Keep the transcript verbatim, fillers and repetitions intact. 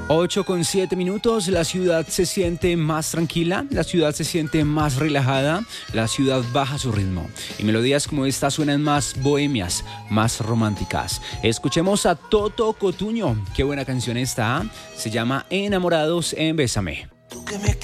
ocho con siete minutos, la ciudad se siente más tranquila, la ciudad se siente más relajada, la ciudad baja su ritmo. Y melodías como esta suenan más bohemias, más románticas. Escuchemos a Toto Cotugno, qué buena canción esta, ¿eh? Se llama Enamorados en Bésame. Tú que me